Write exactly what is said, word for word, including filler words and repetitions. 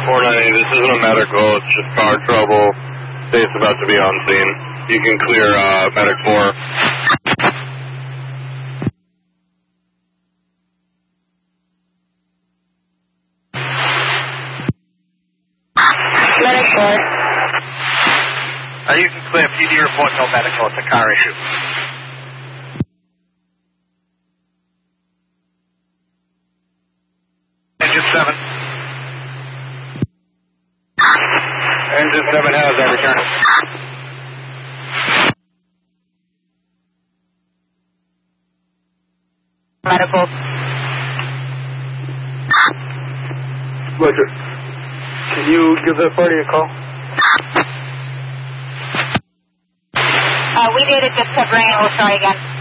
four ninety, this isn't a medical, it's just car trouble. State's about to be on scene. You can clear uh, medic four. Medic four. Uh, you can clear P D report, no medical, it's a car issue. Engine seven. Engine seven has, I return. Medical. Roger. Can you give that party a call? Uh, we did it just to bring it, we'll try again.